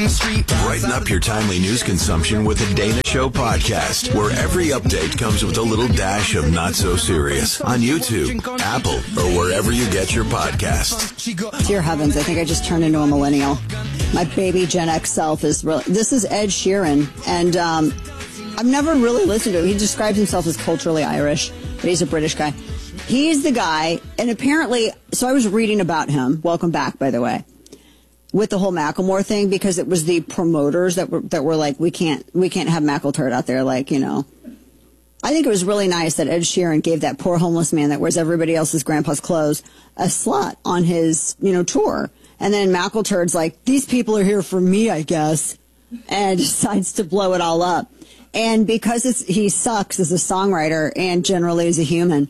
Brighten up your timely news consumption with the Dana Show podcast, where every update comes with a little dash of not so serious on YouTube, Apple, or wherever you get your podcasts. Dear heavens, I think I just turned into a millennial. My baby Gen X self is really... This is Ed Sheeran, and I've never really listened to him. He describes himself as culturally Irish, but he's a British guy. He's the guy, and apparently... So I was reading about him. Welcome back, by the way. With the whole Macklemore thing, because it was the promoters that were like, we can't have Mackleturd out there, like, you know. I think it was really nice that Ed Sheeran gave that poor homeless man that wears everybody else's grandpa's clothes a slot on his, tour. And then Mackleturd's like, these people are here for me, I guess, and decides to blow it all up. And because he sucks as a songwriter and generally as a human,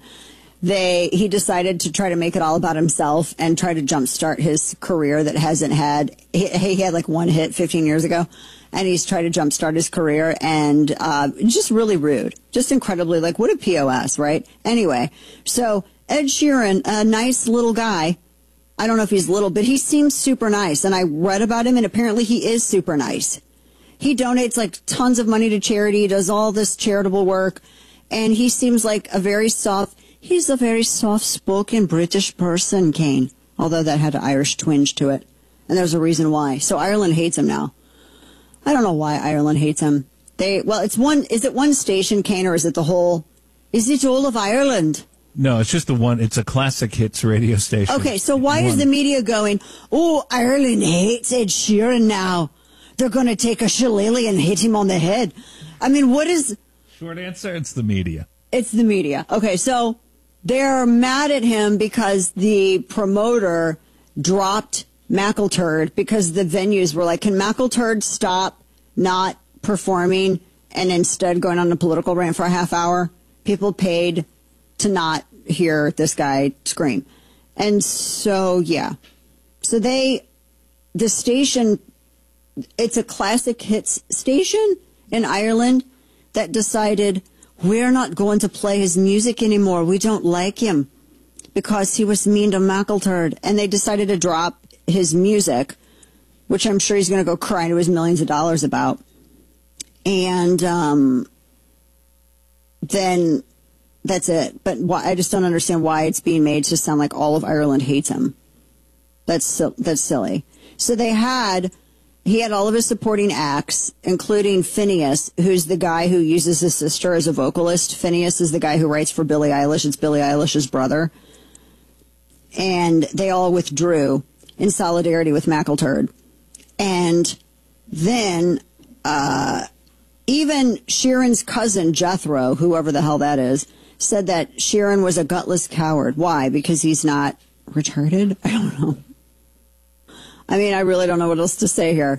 he decided to try to make it all about himself and try to jumpstart his career that hasn't had. He had like one hit 15 years ago, and he's tried to jumpstart his career, and just really rude, just incredibly like, what a POS, right? Anyway, so Ed Sheeran, a nice little guy. I don't know if he's little, but he seems super nice, and I read about him, and apparently he is super nice. He donates like tons of money to charity, does all this charitable work, and he seems like he's a very soft-spoken British person, Kane, although that had an Irish twinge to it. And there's a reason why. So Ireland hates him now. I don't know why Ireland hates him. Is it one station, Kane, or is it all of Ireland? No, it's just the one. It's a classic hits radio station. Okay, so why is the media going, oh, Ireland hates Ed Sheeran now. They're going to take a shillelagh and hit him on the head. I mean, what is... Short answer, it's the media. It's the media. Okay, so... They're mad at him because the promoter dropped Mackleturd because the venues were like, can Mackleturd stop not performing and instead going on a political rant for a half hour? People paid to not hear this guy scream. And so, yeah. So the station, it's a classic hits station in Ireland that decided... We're not going to play his music anymore. We don't like him because he was mean to Mackleturd. And they decided to drop his music, which I'm sure he's going to go cry into his millions of dollars about. And then that's it. But I just don't understand why it's being made to sound like all of Ireland hates him. That's silly. So he had all of his supporting acts, including Phineas, who's the guy who uses his sister as a vocalist. Phineas is the guy who writes for Billie Eilish. It's Billie Eilish's brother. And they all withdrew in solidarity with Mackleturd. And then even Sheeran's cousin, Jethro, whoever the hell that is, said that Sheeran was a gutless coward. Why? Because he's not retarded? I don't know. I mean, I really don't know what else to say here.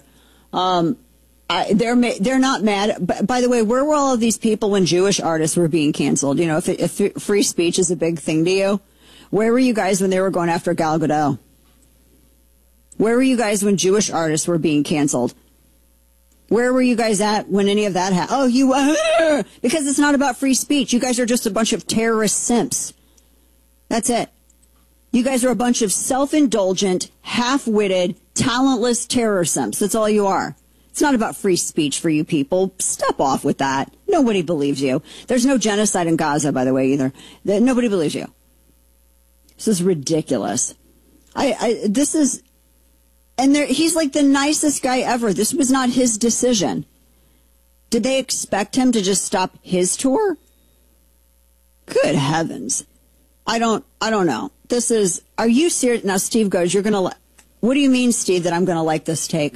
They're not mad. By the way, where were all of these people when Jewish artists were being canceled? You know, if free speech is a big thing to you, where were you guys when they were going after Gal Gadot? Where were you guys when Jewish artists were being canceled? Where were you guys at when any of that happened? Oh, you because it's not about free speech. You guys are just a bunch of terrorist simps. That's it. You guys are a bunch of self-indulgent, half-witted, talentless terror simps. That's all you are. It's not about free speech for you people. Step off with that. Nobody believes you. There's no genocide in Gaza, by the way, either. Nobody believes you. This is ridiculous. He's like the nicest guy ever. This was not his decision. Did they expect him to just stop his tour? Good heavens. I don't know. Are you serious? Now, Steve goes, you're going to, what do you mean, Steve, that I'm going to like this take?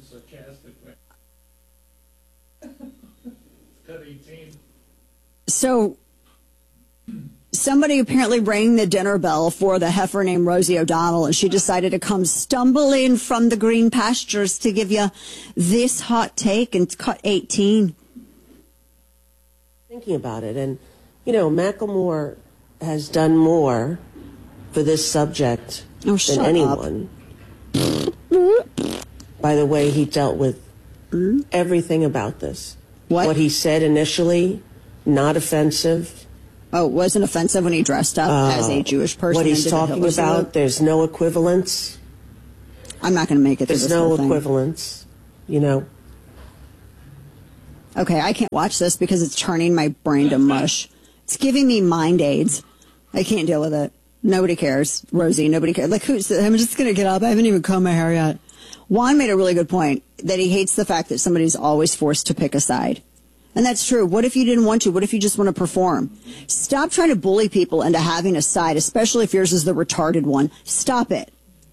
So, somebody apparently rang the dinner bell for the heifer named Rosie O'Donnell, and she decided to come stumbling from the green pastures to give you this hot take and cut 18. Thinking about it, and, Macklemore has done more for this subject than anyone. By the way, he dealt with everything about this. What he said initially, not offensive. Oh, it wasn't offensive when he dressed up as a Jewish person. What he's talking about, there's no equivalence. I'm not going to make it. There's no equivalence. you know. Okay, I can't watch this because it's turning my brain to mush. It's giving me mind aids. I can't deal with it. Nobody cares. Rosie, nobody cares. Like, I'm just going to get up. I haven't even combed my hair yet. Juan made a really good point that he hates the fact that somebody's always forced to pick a side. And that's true. What if you didn't want to? What if you just want to perform? Stop trying to bully people into having a side, especially if yours is the retarded one. Stop it.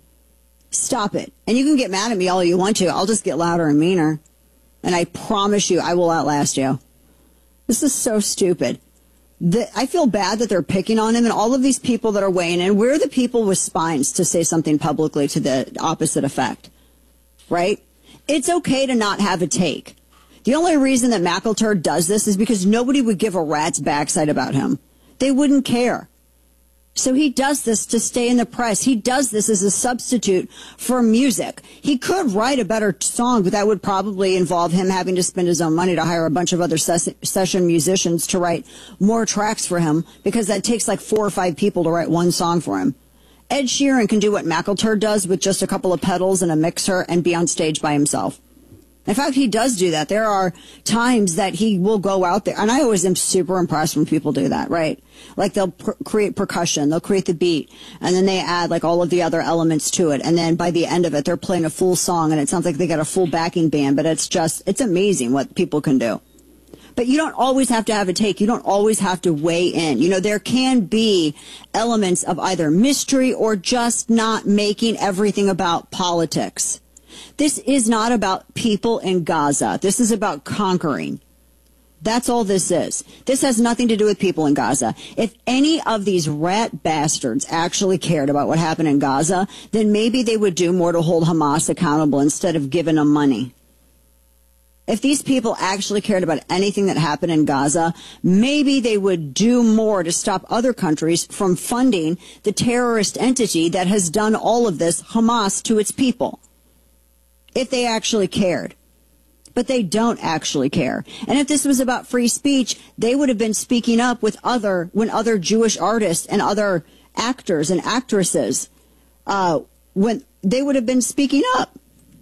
Stop it. And you can get mad at me all you want to. I'll just get louder and meaner. And I promise you, I will outlast you. This is so stupid. I feel bad that they're picking on him, and all of these people that are weighing in, we're the people with spines to say something publicly to the opposite effect. Right? It's okay to not have a take. The only reason that McIlturd does this is because nobody would give a rat's backside about him. They wouldn't care. So he does this to stay in the press. He does this as a substitute for music. He could write a better song, but that would probably involve him having to spend his own money to hire a bunch of other session musicians to write more tracks for him, because that takes like 4 or 5 people to write one song for him. Ed Sheeran can do what McIlturd does with just a couple of pedals and a mixer and be on stage by himself. In fact, he does do that. There are times that he will go out there, and I always am super impressed when people do that, right? Like they'll create percussion, they'll create the beat, and then they add like all of the other elements to it, and then by the end of it, they're playing a full song, and it sounds like they got a full backing band, but it's amazing what people can do. But you don't always have to have a take. You don't always have to weigh in. You know, there can be elements of either mystery or just not making everything about politics. This is not about people in Gaza. This is about conquering. That's all this is. This has nothing to do with people in Gaza. If any of these rat bastards actually cared about what happened in Gaza, then maybe they would do more to hold Hamas accountable instead of giving them money. If these people actually cared about anything that happened in Gaza, maybe they would do more to stop other countries from funding the terrorist entity that has done all of this, Hamas, to its people. If they actually cared. But they don't actually care. And if this was about free speech, they would have been speaking up with when other Jewish artists and other actors and actresses, when they would have been speaking up.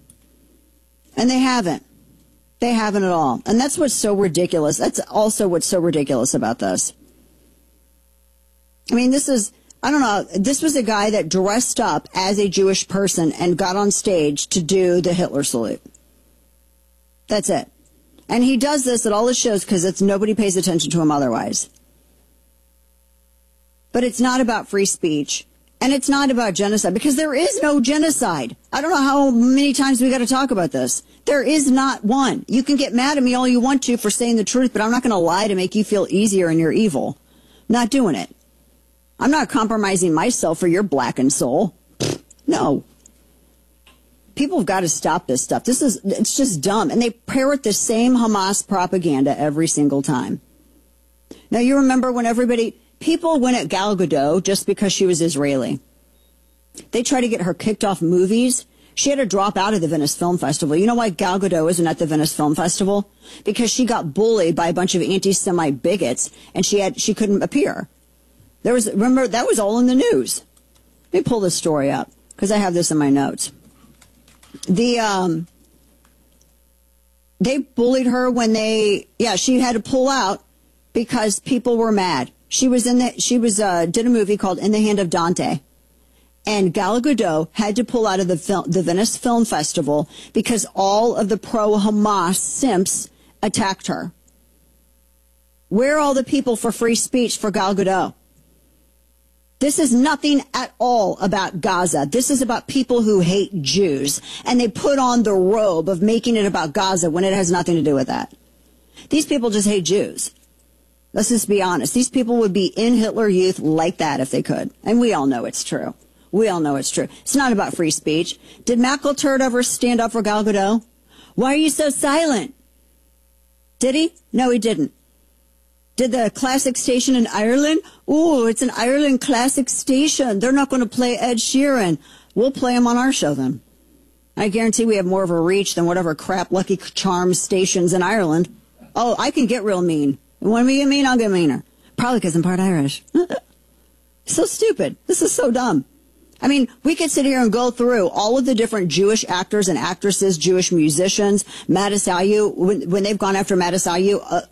And they haven't. They haven't at all. And that's what's so ridiculous. That's also what's so ridiculous about this. I mean, I don't know, this was a guy that dressed up as a Jewish person and got on stage to do the Hitler salute. That's it. And he does this at all his shows because nobody pays attention to him otherwise. But it's not about free speech, and it's not about genocide, because there is no genocide. I don't know how many times we got to talk about this. There is not one. You can get mad at me all you want to for saying the truth, but I'm not going to lie to make you feel easier in your evil. I'm not doing it. I'm not compromising myself for your blackened soul. No. People have got to stop this stuff. It's just dumb. And they parrot the same Hamas propaganda every single time. Now, you remember when people went at Gal Gadot just because she was Israeli. They tried to get her kicked off movies. She had to drop out of the Venice Film Festival. You know why Gal Gadot isn't at the Venice Film Festival? Because she got bullied by a bunch of anti-Semite bigots, and she couldn't appear. Remember, that was all in the news. Let me pull this story up, because I have this in my notes. They bullied her when she had to pull out because people were mad. She did a movie called In the Hand of Dante. And Gal Gadot had to pull out of the Venice Film Festival because all of the pro-Hamas simps attacked her. Where are all the people for free speech for Gal Gadot? This is nothing at all about Gaza. This is about people who hate Jews. And they put on the robe of making it about Gaza when it has nothing to do with that. These people just hate Jews. Let's just be honest. These people would be in Hitler Youth like that if they could. And we all know it's true. We all know it's true. It's not about free speech. Did McIlturd ever stand up for Gal Gadot? Why are you so silent? Did he? No, he didn't. Did the classic station in Ireland? Ooh, it's an Ireland classic station. They're not going to play Ed Sheeran. We'll play him on our show then. I guarantee we have more of a reach than whatever crap Lucky Charms stations in Ireland. Oh, I can get real mean. You want me to get mean? I'll get meaner. Probably because I'm part Irish. So stupid. This is so dumb. I mean, we could sit here and go through all of the different Jewish actors and actresses, Jewish musicians, Matisyahu, when they've gone after Matisyahu,